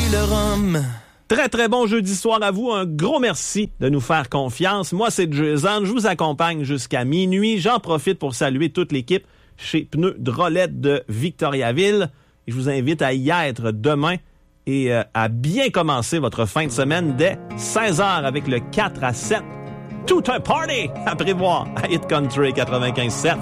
le rhum. Très, très bon jeudi soir à vous. Un gros merci de nous faire confiance. Moi, c'est Jason. Je vous accompagne jusqu'à minuit. J'en profite pour saluer toute l'équipe chez Pneus Drolette de Victoriaville. Et je vous invite à y être demain et à bien commencer votre fin de semaine dès 16h avec le 4 à 7. Tout un party à prévoir à Hit Country 95.7.